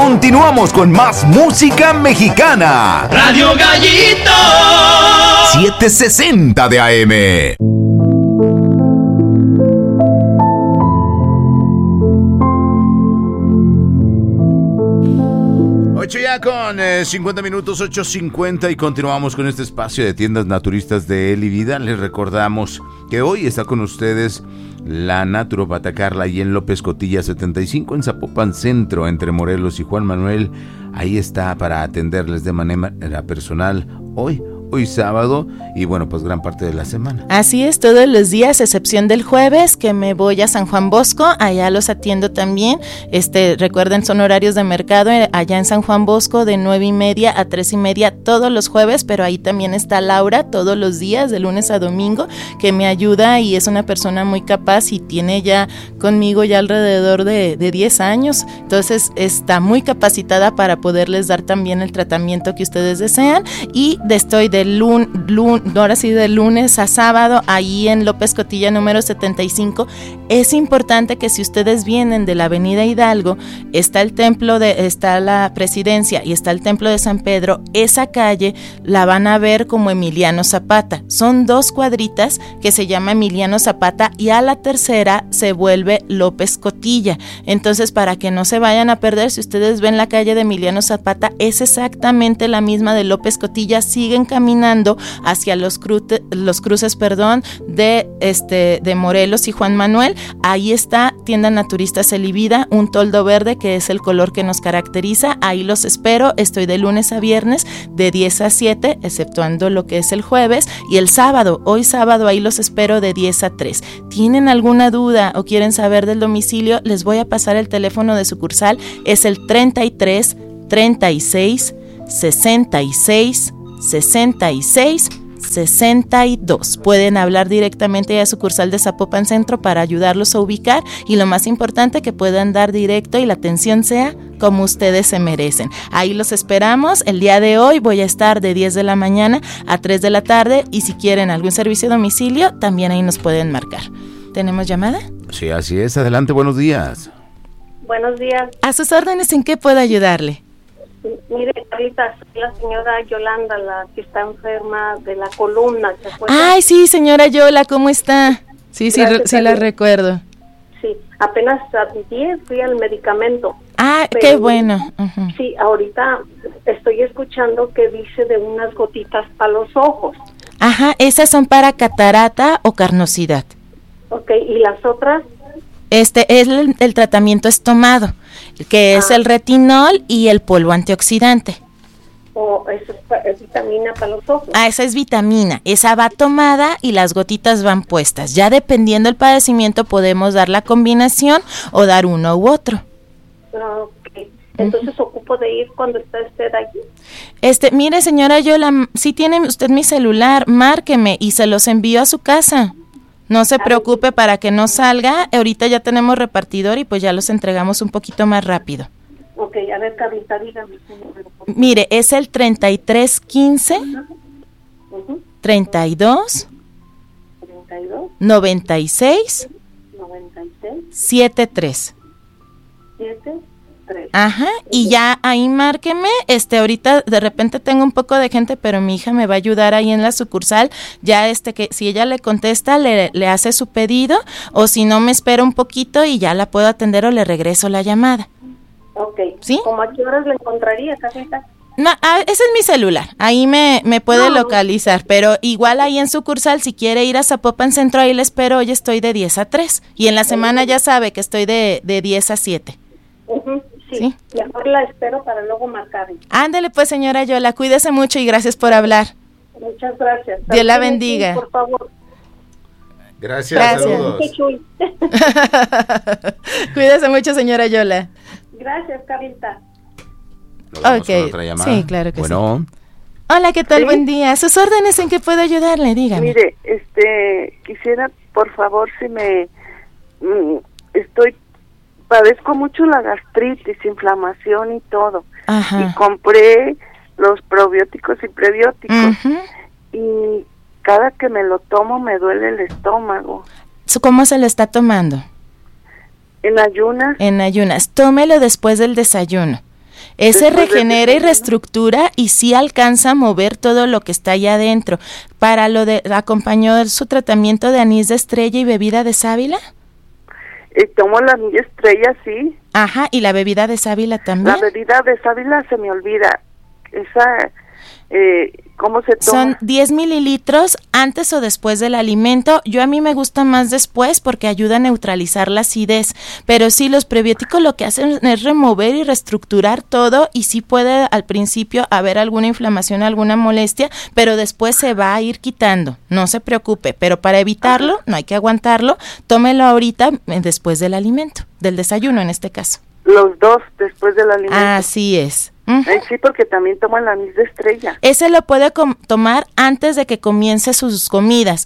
Continuamos con más música mexicana. Radio Gallito 760 de AM. Ya con 50 minutos, 8:50, y continuamos con este espacio de tiendas naturistas de Eli Vida. Les recordamos que hoy está con ustedes la naturópata Carla y en López Cotilla 75 en Zapopan Centro, entre Morelos y Juan Manuel. Ahí está para atenderles de manera personal hoy sábado y bueno, pues gran parte de la semana. Así es, todos los días, excepción del jueves, que me voy a San Juan Bosco, allá los atiendo también. Recuerden, son horarios de mercado allá en San Juan Bosco de 9:30 a 3:30 todos los jueves, pero ahí también está Laura todos los días, de lunes a domingo, que me ayuda y es una persona muy capaz y tiene ya conmigo ya alrededor de 10 años, entonces está muy capacitada para poderles dar también el tratamiento que ustedes desean. Y estoy de lunes a sábado ahí en López Cotilla número 75. Es importante que si ustedes vienen de la avenida Hidalgo, está la Presidencia y está el templo de San Pedro, esa calle la van a ver como Emiliano Zapata. Son 2 cuadritas que se llama Emiliano Zapata y a la tercera se vuelve López Cotilla. Entonces, para que no se vayan a perder, si ustedes ven la calle de Emiliano Zapata, es exactamente la misma de López Cotilla. Siguen caminando hacia los cruces de Morelos y Juan Manuel. Ahí está Tienda Naturistas Eli Vida, un toldo verde que es el color que nos caracteriza. Ahí los espero. Estoy de lunes a viernes de 10 a 7, exceptuando lo que es el jueves, y el sábado, hoy sábado, ahí los espero de 10 a 3. ¿Tienen alguna duda o quieren saber del domicilio? Les voy a pasar el teléfono de sucursal. Es el 33 36 66 66 62. Pueden hablar directamente a sucursal de Zapopan Centro para ayudarlos a ubicar, y lo más importante, que puedan dar directo y la atención sea como ustedes se merecen. Ahí los esperamos. El día de hoy voy a estar de 10 de la mañana a 3 de la tarde, y si quieren algún servicio a domicilio, también ahí nos pueden marcar. ¿Tenemos llamada? Sí, así es. Adelante, buenos días. Buenos días. A sus órdenes, ¿en qué puedo ayudarle? Mire, ahorita soy la señora Yolanda, la que está enferma de la columna. Ay, sí, señora Yola, ¿cómo está? Sí, sí la recuerdo. Sí, apenas fui al medicamento. Ah, qué bueno. Uh-huh. Sí, ahorita estoy escuchando que dice de unas gotitas para los ojos. Ajá, esas son para catarata o carnosidad. Ok, ¿y las otras? Es el tratamiento es tomado, que es el retinol y el polvo antioxidante. Eso es vitamina para los ojos. Ah, esa es vitamina, esa va tomada y las gotitas van puestas. Ya dependiendo del padecimiento podemos dar la combinación o dar uno u otro. Ok, entonces ocupo de ir cuando está usted allí. Mire, señora Yola, si tiene usted mi celular, márqueme y se los envío a su casa. No se preocupe para que no salga. Ahorita ya tenemos repartidor y pues ya los entregamos un poquito más rápido. Ok, a ver, Carlita, dígame. Mire, es el 3315 32 96 73. Ajá, y ya ahí márqueme. Ahorita de repente tengo un poco de gente, pero mi hija me va a ayudar ahí en la sucursal. Ya que si ella le contesta, le hace su pedido, o si no, me espera un poquito y ya la puedo atender o le regreso la llamada. Ok. ¿Sí? ¿Cómo a qué horas la encontraría, Carlita? No, ese es mi celular, ahí me puede localizar, pero igual ahí en sucursal, si quiere ir a Zapopan Centro, ahí le espero. Hoy estoy de 10 a 3 y en la semana ya sabe que estoy de 10 a 7. Uh-huh. Sí, mejor la espero para luego marcarle. Ándele pues, señora Yola, cuídese mucho y gracias por hablar. Muchas gracias. Dios la bendiga. Por favor. Gracias. Saludos. Cuídese mucho, señora Yola. Gracias, Carlita. Okay. Otra llamada. Sí, claro que sí. Hola, ¿qué tal? ¿Sí? Buen día. ¿Sus órdenes en qué puedo ayudarle? Dígame. Mire, quisiera, por favor, si me... padezco mucho la gastritis, inflamación y todo. Ajá. Y compré los probióticos y prebióticos. Uh-huh. Y cada que me lo tomo me duele el estómago. ¿Cómo se lo está tomando? En ayunas. En ayunas. Tómelo después del desayuno. Ese regenera y reestructura y sí alcanza a mover todo lo que está allá adentro. Para lo de, ¿acompañó su tratamiento de anís de estrella y bebida de sábila? Tomo la anís de estrella, sí. Ajá, ¿y la bebida de sábila también? La bebida de sábila se me olvida. Esa, ¿cómo se toma? Son 10 mililitros antes o después del alimento. A mí me gusta más después porque ayuda a neutralizar la acidez. Pero sí, los prebióticos lo que hacen es remover y reestructurar todo y sí puede al principio haber alguna inflamación, alguna molestia, pero después se va a ir quitando. No se preocupe, pero para evitarlo, no hay que aguantarlo, tómelo ahorita después del alimento, del desayuno en este caso. Los dos después del alimento. Así es. Sí, porque también tomo el anís de estrella. Ese lo puede tomar antes de que comience sus comidas.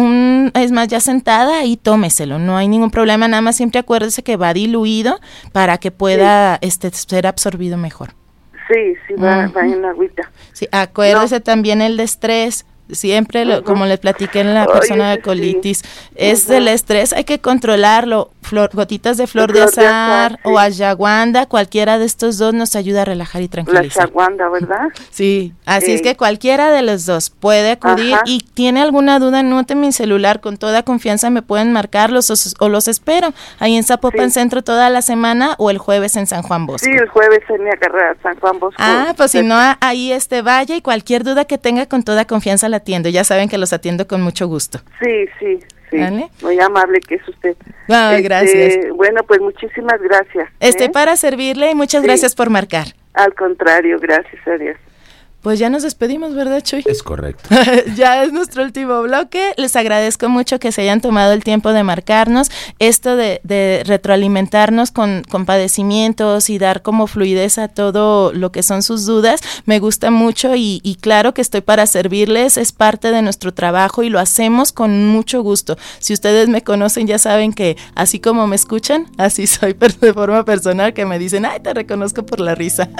Es más, ya sentada, ahí tómeselo, no hay ningún problema, nada más siempre acuérdese que va diluido para que pueda ser absorbido mejor. Sí, va en agüita. Sí, acuérdese también el de estrés. Siempre, como les platiqué en la persona de colitis, es del estrés, hay que controlarlo. Gotitas de flor de azahar o ashwagandha, cualquiera de estos dos nos ayuda a relajar y tranquilizar. La ashwagandha, ¿verdad? Sí, así es que cualquiera de los dos puede acudir. Y tiene alguna duda, note mi celular, con toda confianza me pueden marcarlos o los espero ahí en Zapopan Centro toda la semana o el jueves en San Juan Bosco. Sí, el jueves en mi carrera San Juan Bosco. Pues si no, ahí vaya y cualquier duda que tenga con toda confianza la atiendo. Ya saben que los atiendo con mucho gusto. Sí. ¿Vale? Muy amable que es usted. Gracias. Bueno, pues muchísimas gracias. Estoy para servirle y muchas gracias por marcar. Al contrario, gracias a Dios. Pues ya nos despedimos, ¿verdad, Chuy? Es correcto. Ya es nuestro último bloque. Les agradezco mucho que se hayan tomado el tiempo de marcarnos. Esto de retroalimentarnos con padecimientos y dar como fluidez a todo lo que son sus dudas, me gusta mucho y claro que estoy para servirles. Es parte de nuestro trabajo y lo hacemos con mucho gusto. Si ustedes me conocen ya saben que así como me escuchan, así soy de forma personal, que me dicen, ay, te reconozco por la risa.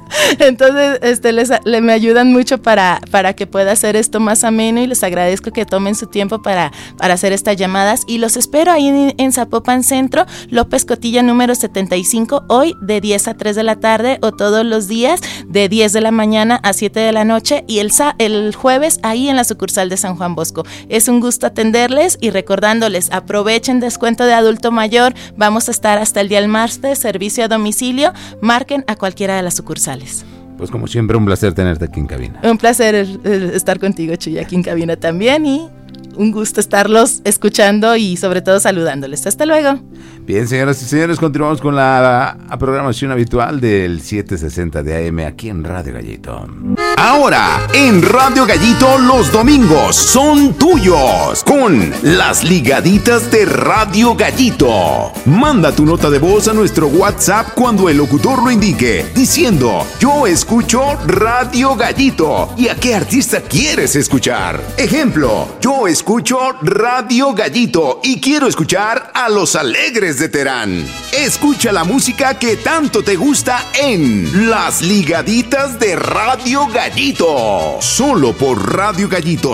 Entonces, me ayudan mucho para que pueda hacer esto más ameno y les agradezco que tomen su tiempo para hacer estas llamadas y los espero ahí en Zapopan Centro, López Cotilla número 75, hoy de 10 a 3 de la tarde o todos los días de 10 de la mañana a 7 de la noche y el jueves ahí en la sucursal de San Juan Bosco. Es un gusto atenderles y recordándoles, aprovechen descuento de adulto mayor, vamos a estar hasta el día del martes, servicio a domicilio, marquen a cualquiera de las sucursales. Pues como siempre, un placer tenerte aquí en cabina. Un placer estar contigo, Chuy, aquí en cabina también y un gusto estarlos escuchando y sobre todo saludándoles. Hasta luego. Bien, señoras y señores, continuamos con la programación habitual del 760 de AM aquí en Radio Gallito. Ahora, en Radio Gallito, los domingos son tuyos con las ligaditas de Radio Gallito. Manda tu nota de voz a nuestro WhatsApp cuando el locutor lo indique, diciendo, yo escucho Radio Gallito. ¿Y a qué artista quieres escuchar? Ejemplo, yo escucho Radio Gallito y quiero escuchar a Los Alegres de Terán. Escucha la música que tanto te gusta en Las Ligaditas de Radio Gallito. Solo por Radio Gallito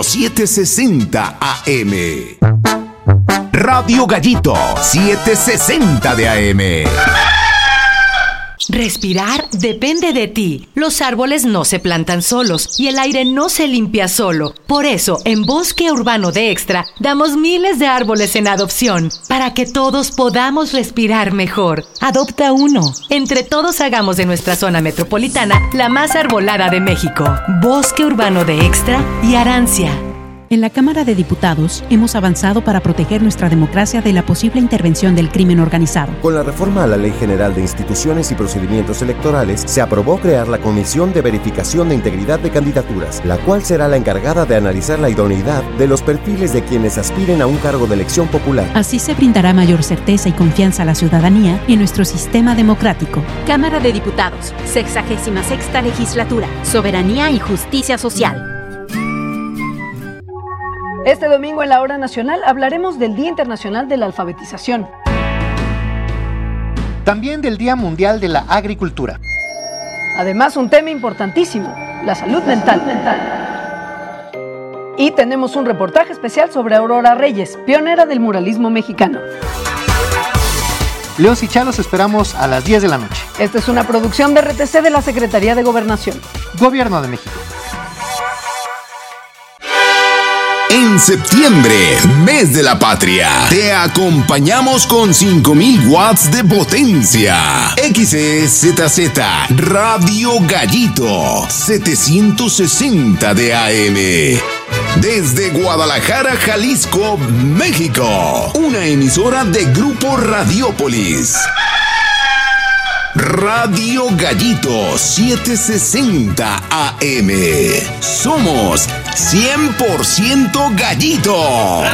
760 AM. Radio Gallito 760 de AM. Respirar depende de ti. Los árboles no se plantan solos y el aire no se limpia solo. Por eso, en Bosque Urbano de Extra, damos miles de árboles en adopción para que todos podamos respirar mejor. Adopta uno. Entre todos hagamos de nuestra zona metropolitana la más arbolada de México. Bosque Urbano de Extra y Arancia. En la Cámara de Diputados hemos avanzado para proteger nuestra democracia de la posible intervención del crimen organizado. Con la reforma a la Ley General de Instituciones y Procedimientos Electorales, se aprobó crear la Comisión de Verificación de Integridad de Candidaturas, la cual será la encargada de analizar la idoneidad de los perfiles de quienes aspiren a un cargo de elección popular. Así se brindará mayor certeza y confianza a la ciudadanía en nuestro sistema democrático. Cámara de Diputados, 66ª Legislatura, Soberanía y Justicia Social. Este domingo en la Hora Nacional hablaremos del Día Internacional de la Alfabetización. También del Día Mundial de la Agricultura. Además, un tema importantísimo, la salud mental. Y tenemos un reportaje especial sobre Aurora Reyes, pionera del muralismo mexicano. León Sichá los esperamos a las 10 de la noche. Esta es una producción de RTC de la Secretaría de Gobernación. Gobierno de México. En septiembre, mes de la patria, te acompañamos con 5000 watts de potencia. XEZZ Radio Gallito 760 de AM. Desde Guadalajara, Jalisco, México. Una emisora de Grupo Radiópolis. Radio Gallito 760 AM. Somos 100% Gallito.